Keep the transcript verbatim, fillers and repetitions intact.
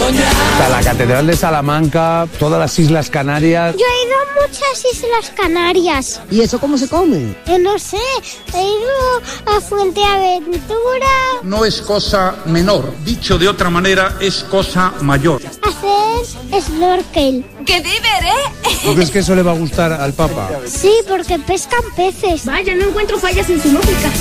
Soñar. La Catedral de Salamanca, todas las Islas Canarias. Yo he ido a muchas Islas Canarias. ¿Y eso cómo se come? Yo no sé, he ido a Fuenteventura. No es cosa menor, dicho de otra manera, es cosa mayor. Hacer snorkel. ¡Qué diver, eh! ¿Tú crees que eso le va a gustar al Papa? Sí, porque pescan peces. Vaya, no encuentro fallas en su lógica.